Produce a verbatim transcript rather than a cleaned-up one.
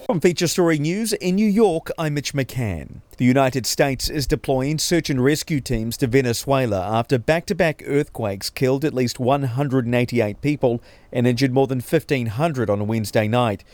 From Feature Story News in New York, I'm Mitch McCann. The United States is deploying search and rescue teams to Venezuela after back-to-back earthquakes killed at least one hundred eighty-eight people and injured more than fifteen hundred on Wednesday night.